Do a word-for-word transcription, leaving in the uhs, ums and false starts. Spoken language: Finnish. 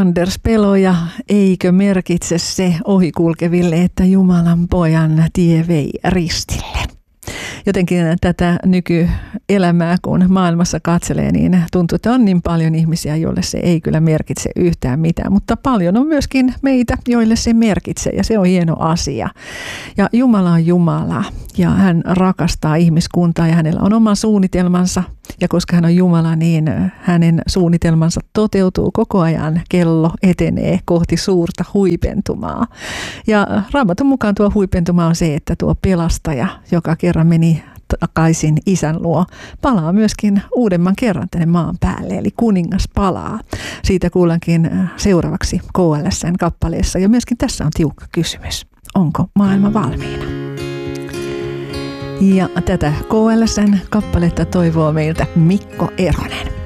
Anders Peloja, eikö merkitse se ohikulkeville, että Jumalan pojan tie vei ristille? Jotenkin tätä nykyelämää, kun maailmassa katselee, niin tuntuu, että on niin paljon ihmisiä, joille se ei kyllä merkitse yhtään mitään. Mutta paljon on myöskin meitä, joille se merkitsee, ja se on hieno asia. Ja Jumala on Jumala, ja hän rakastaa ihmiskuntaa, ja hänellä on oma suunnitelmansa. Ja koska hän on Jumala, niin hänen suunnitelmansa toteutuu koko ajan. Kello etenee kohti suurta huipentumaa. Ja Raamatun mukaan tuo huipentuma on se, että tuo pelastaja, joka kerran meni takaisin isän luo, palaa myöskin uudemman kerran tänne maan päälle, eli kuningas palaa. Siitä kuullaankin seuraavaksi K L S:n kappaleessa, ja myöskin tässä on tiukka kysymys. Onko maailma valmiina? Ja tätä K L S:n kappaletta toivoo meiltä Mikko Eronen.